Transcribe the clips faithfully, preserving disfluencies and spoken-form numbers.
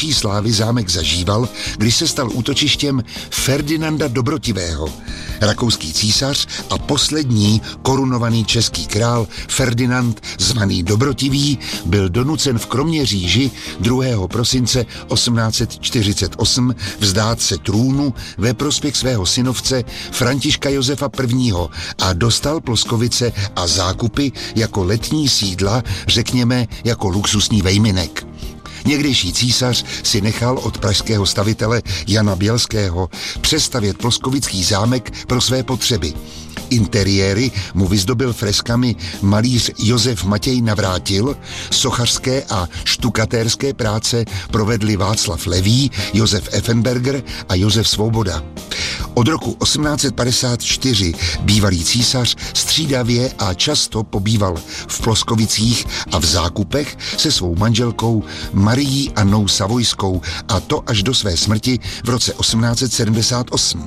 Čí slávy zámek zažíval, když se stal útočištěm Ferdinanda Dobrotivého. Rakouský císař a poslední korunovaný český král Ferdinand, zvaný Dobrotivý, byl donucen v Kroměříži druhého prosince osmnáct set čtyřicet osm vzdát se trůnu ve prospěch svého synovce Františka Josefa I. a dostal Ploskovice a Zákupy jako letní sídla, řekněme jako luxusní vejminek. Někdejší císař si nechal od pražského stavitele Jana Bělského přestavět ploskovický zámek pro své potřeby. Interiéry mu vyzdobil freskami malíř Josef Matěj Navrátil, sochařské a štukatérské práce provedli Václav Levý, Josef Effenberger a Josef Svoboda. Od roku osmnáct set padesát čtyři bývalý císař střídavě a často pobýval v Ploskovicích a v Zákupech se svou manželkou Marií Annou Savojskou, a to až do své smrti v roce osmnáct set sedmdesát osm.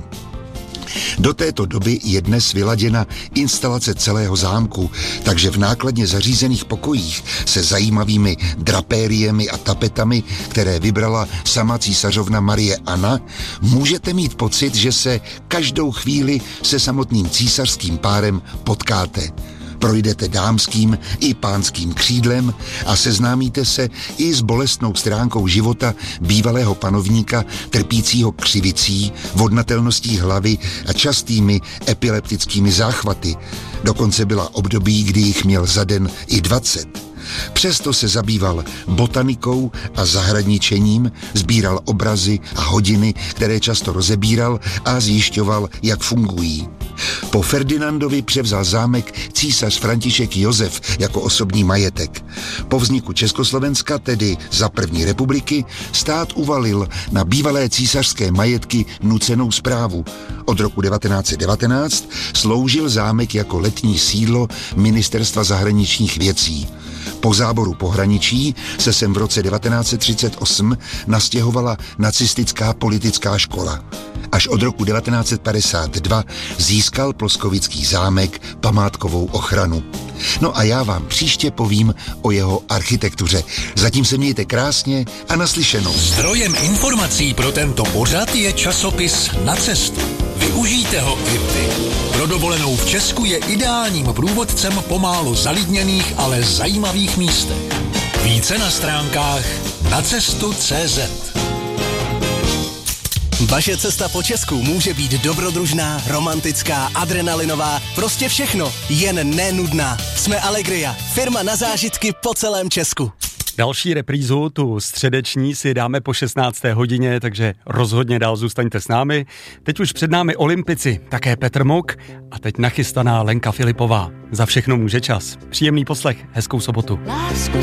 Do této doby je dnes vyladěna instalace celého zámku, takže v nákladně zařízených pokojích se zajímavými drapériemi a tapetami, které vybrala sama císařovna Marie Anna, můžete mít pocit, že se každou chvíli se samotným císařským párem potkáte. Projdete dámským i pánským křídlem a seznámíte se i s bolestnou stránkou života bývalého panovníka trpícího křivicí, vodnatelností hlavy a častými epileptickými záchvaty. Dokonce byla období, kdy jich měl za den i dvacet. Přesto se zabýval botanikou a zahradničením, sbíral obrazy a hodiny, které často rozebíral a zjišťoval, jak fungují. Po Ferdinandovi převzal zámek císař František Josef jako osobní majetek. Po vzniku Československa, tedy za první republiky, stát uvalil na bývalé císařské majetky nucenou správu. Od roku devatenáct set devatenáct sloužil zámek jako letní sídlo Ministerstva zahraničních věcí. Po záboru pohraničí se sem v roce devatenáct set třicet osm nastěhovala nacistická politická škola. Až od roku devatenáct set padesát dva získal Ploskovický zámek památkovou ochranu. No a já vám příště povím o jeho architektuře. Zatím se mějte krásně a naslyšenou. Zdrojem informací pro tento pořad je časopis Na cestu. Využijte ho i vy. Pro dovolenou v Česku je ideálním průvodcem po málo zalidněných, ale zajímavých místech. Více na stránkách nacestu tečka cé zet. Vaše cesta po Česku může být dobrodružná, romantická, adrenalinová, prostě všechno, jen nenudná. Jsme Allegria, firma na zážitky po celém Česku. Další reprízu, tu středeční, si dáme po šestnácté hodině, takže rozhodně dál zůstaňte s námi. Teď už před námi olympici, také Petr Mok a teď nachystaná Lenka Filipová. Za všechno může čas. Příjemný poslech, hezkou sobotu. Lásku